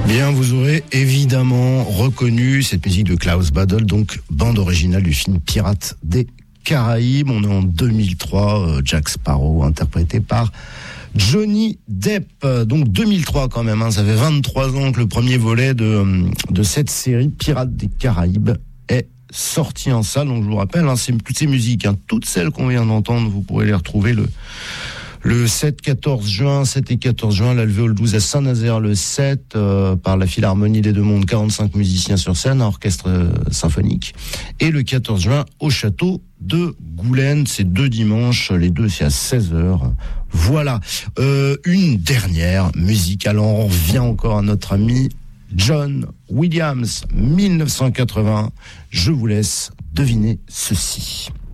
Bien, vous aurez évidemment reconnu cette musique de Klaus Badel, donc bande originale du film Pirates des Caraïbes. On est en 2003, Jack Sparrow interprété par Johnny Depp. Donc 2003 quand même, ça fait 23 ans que le premier volet de cette série Pirates des Caraïbes est sorti en salle. Donc je vous rappelle, c'est toutes ces musiques, toutes celles qu'on vient d'entendre, vous pourrez les retrouver le 7 et 14 juin, l'Alvéole 12 à Saint-Nazaire le 7, par la Philharmonie des Deux Mondes, 45 musiciens sur scène, orchestre symphonique. Et le 14 juin au château de Goulaine, c'est 2 dimanches, les deux c'est à 16h. Voilà. Une dernière musique. Alors on revient encore à notre ami John Williams, 1980. Je vous laisse deviner ceci.